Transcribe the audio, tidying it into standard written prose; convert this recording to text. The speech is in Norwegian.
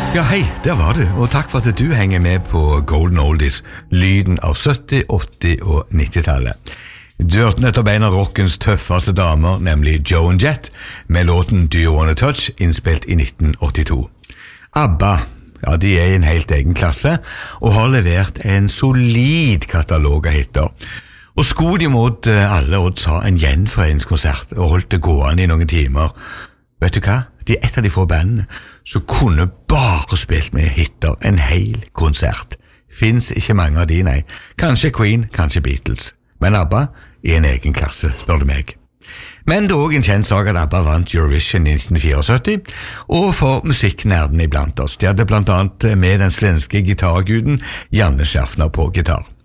Ja, hei, der var du, og takk for at du henger med på Golden Oldies, lyden av 70-, 80- og 90-tallet. Du hørte nettopp en av rockens tøffeste damer, nemlig Joan Jett, med låten Do You Wanna Touch, innspilt i 1982. ABBA, ja, de er i en helt egen klasse, og har levert en solid katalog av hitter. Og skulle de mot alle odds ha en gjenforeningskonsert, og holdt det gående i noen timer. Vet du hva? De er et av de få bandene som kunne bare spilt med hitter en hel konsert. Finns ikke mange av de, nei. Kanskje Queen, kanskje Beatles. Men ABBA i en egen klasse, spør du meg. Men det er også en kjent sak at ABBA vant Eurovision i 1974, og for musikknerdene iblant oss. De hadde blant annet med den svenske gitarguden Janne Schaffner på gitar.